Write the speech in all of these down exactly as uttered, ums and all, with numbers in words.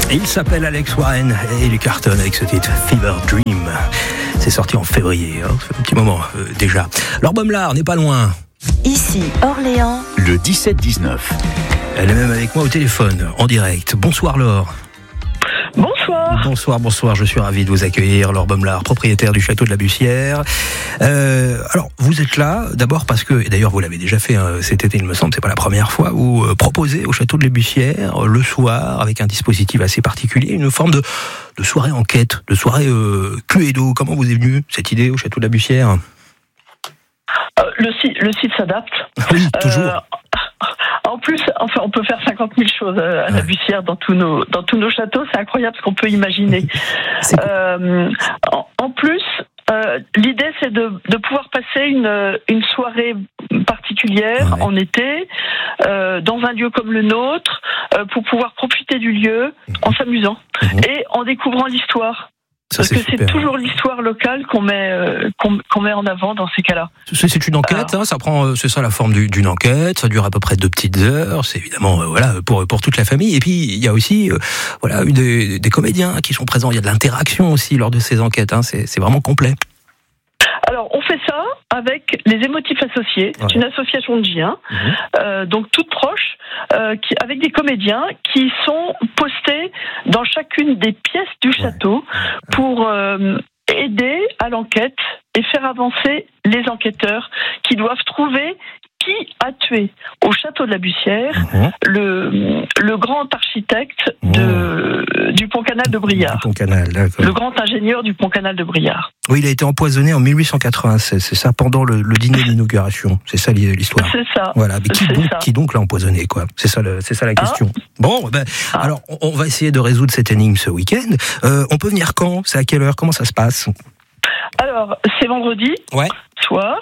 Il s'appelle Alex Warren et il cartonne avec ce titre Fever Dream. C'est sorti en février, hein, ça fait un petit moment euh, déjà. Laure Bommelard n'est pas loin. Ici, Orléans. Le dix-sept dix-neuf. Elle est même avec moi au téléphone, en direct. Bonsoir Laure. Bonsoir. Bonsoir, bonsoir. Je suis ravi de vous accueillir, Laure Bommelard, propriétaire du château de la Bussière. Euh, alors, vous êtes là, d'abord parce que, et d'ailleurs vous l'avez déjà fait hein, cet été, il me semble, c'est pas la première fois, vous euh, proposez au château de la Bussière, euh, le soir, avec un dispositif assez particulier, une forme de, de soirée enquête, de soirée euh, Cluedo. Comment vous est venue cette idée au château de la Bussière ? euh, le, site, le site s'adapte. Oui, toujours. Euh, En plus, enfin, on peut faire cinquante mille choses à la Bussière dans tous nos dans tous nos châteaux. C'est incroyable ce qu'on peut imaginer. euh, en, en plus, euh, l'idée c'est de, de pouvoir passer une une soirée particulière ouais. en été euh, dans un lieu comme le nôtre euh, pour pouvoir profiter du lieu mmh. en s'amusant mmh. et en découvrant l'histoire. Ça, Parce que c'est super. Toujours l'histoire locale qu'on met euh, qu'on, qu'on met en avant dans ces cas-là. C'est, c'est une enquête, Alors, hein, ça prend, c'est ça la forme du, d'une enquête. Ça dure à peu près deux petites heures. C'est évidemment euh, voilà pour pour toute la famille. Et puis il y a aussi euh, voilà des, des comédiens qui sont présents. Il y a de l'interaction aussi lors de ces enquêtes. Hein. C'est c'est vraiment complet. Alors, on fait ça avec les émotifs associés. C'est ouais. une association de G un, mmh. euh, donc toute proche, euh, qui, avec des comédiens qui sont postés dans chacune des pièces du château ouais. pour euh, aider à l'enquête et faire avancer les enquêteurs qui doivent trouver qui a tué au château de la Bussière mmh. le, le grand architecte de, mmh. du pont-canal de Briare. Pont-canal, d'accord. Le grand ingénieur du pont-canal de Briare. Oui, il a été empoisonné en mille huit cent quatre-vingt-seize, c'est ça, pendant le, le dîner d'inauguration. C'est ça l'histoire. C'est ça. Voilà, mais qui, donc, ça. qui donc l'a empoisonné, quoi ? C'est ça, le, c'est ça la question. Ah. Bon, ben, ah. alors, on va essayer de résoudre cette énigme ce week-end. Euh, on peut venir quand ? C'est à quelle heure ? Comment ça se passe ? Alors, c'est vendredi ouais. soir.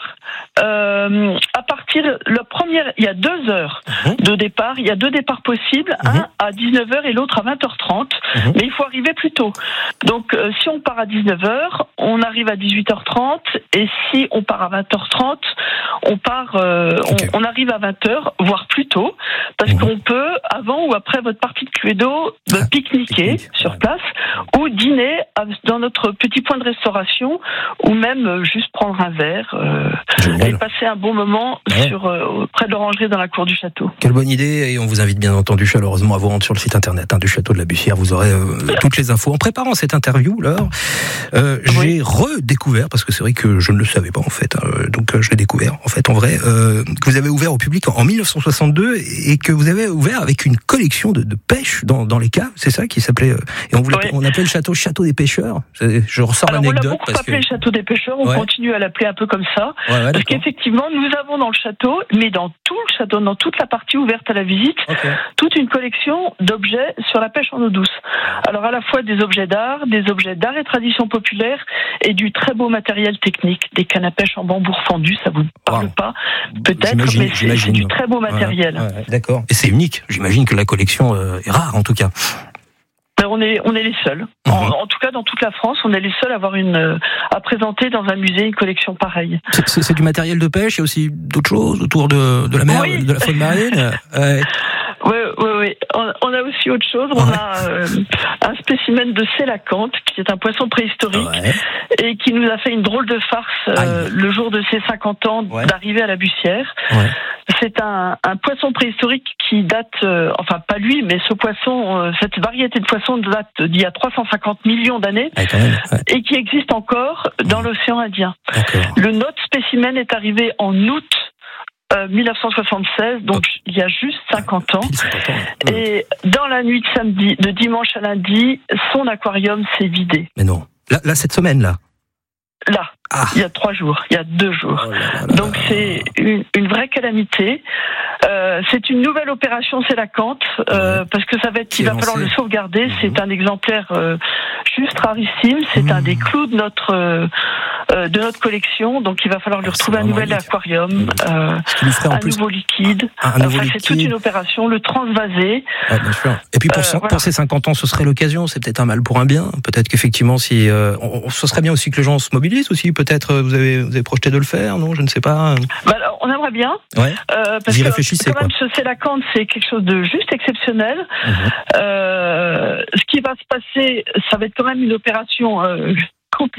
Euh, à partir la première, il y a deux heures mmh. de départ. Il y a deux départs possibles, mmh. un à dix-neuf heures et l'autre à vingt heures trente. Mmh. Mais il faut arriver plus tôt. Donc, euh, si on part à dix-neuf heures, on arrive à dix-huit heures trente. Et si on part à vingt heures trente, on part, euh, okay. on, on arrive à vingt heures, voire plus tôt, parce mmh. qu'on peut, avant ou après votre partie de Cluedo, ah, pique-niquer pique-nique. sur ouais. place ou dîner dans notre petit point de restauration, ou même euh, juste prendre un verre. Euh, et passer un bon moment ouais. sur, euh, près de l'orangerie dans la cour du château. Quelle bonne idée, et on vous invite bien entendu chaleureusement à vous rendre sur le site internet hein, du château de la Bussière, vous aurez euh, toutes les infos. En préparant cette interview, Laure, euh, oui. j'ai redécouvert, parce que c'est vrai que je ne le savais pas en fait, hein, donc euh, je l'ai découvert en fait en vrai, euh, que vous avez ouvert au public en, en dix-neuf cent soixante-deux et que vous avez ouvert avec une collection de, de pêche dans, dans les caves, c'est ça qui s'appelait, euh, et on, vous l'appelait, oui. on appelait le château Château des Pêcheurs. Je ressors Alors, l'anecdote. On l'a beaucoup parce appelé que... le Château des Pêcheurs, on ouais. continue à l'appeler un peu comme ça, ouais, ouais, parce qu'effectivement, nous avons dans le château, mais dans tout le château, dans toute la partie ouverte à la visite, okay. toute une collection d'objets sur la pêche en eau douce. Alors à la fois des objets d'art, des objets d'art et tradition populaire, et du très beau matériel technique, des cannes à pêche en bambou fendu, ça vous parle wow. pas peut-être, j'imagine, mais c'est, j'imagine. c'est du très beau matériel. Ouais, ouais, d'accord. Et c'est unique, j'imagine que la collection euh, est rare en tout cas. On est, on est les seuls. Mmh. En, en tout cas, dans toute la France, on est les seuls à avoir une, euh, à présenter dans un musée une collection pareille. C'est, c'est, c'est du matériel de pêche, il y a aussi d'autres choses autour de, de la mer, oui. de la faune marine. ouais. Oui, oui, oui. On, on a aussi autre chose. On ouais. a euh, un spécimen de sélacanthe, qui est un poisson préhistorique, ouais. et qui nous a fait une drôle de farce euh, le jour de ses cinquante ans ouais. d'arrivée à la Bussière. Ouais. C'est un, un poisson préhistorique qui date, euh, enfin pas lui, mais ce poisson, euh, cette variété de poisson date d'il y a trois cent cinquante millions d'années, ah, quand même, ouais. et qui existe encore dans mmh. l'océan Indien. D'accord. Le nôtre spécimen est arrivé en août Euh, dix-neuf cent soixante-seize, donc oh. il y a juste cinquante ans. cinquante ans ouais. Et dans la nuit de samedi, de dimanche à lundi, son aquarium s'est vidé. Mais non. Là, là cette semaine, là Là. Ah. Il y a trois jours, il y a deux jours. Oh là là là. Donc c'est une, une vraie calamité. Euh, c'est une nouvelle opération Sélacanthe, euh, ouais. parce que ça va être, il va falloir le sauvegarder. Mmh. C'est un exemplaire euh, juste rarissime. C'est mmh. un des clous de notre euh, euh, de notre collection. Donc il va falloir lui retrouver un nouvel unique. aquarium, euh, un plus... nouveau liquide. Un, un nouveau enfin, liquide. C'est toute une opération, le transvaser. Ouais, bien sûr. Et puis pour, euh, voilà. pour ces cinquante ans, ce serait l'occasion. C'est peut-être un mal pour un bien. Peut-être qu'effectivement, si euh, on, ce serait bien aussi que les gens se mobilisent aussi. Peut-être vous avez vous avez projeté de le faire, non? Je ne sais pas. Bah, alors, on aimerait bien. Ouais. Euh, parce Vous y que réfléchissez, quand même, quoi. ce Célacanthe, c'est quelque chose de juste exceptionnel. Mmh. Euh, ce qui va se passer, ça va être quand même une opération euh, compliquée.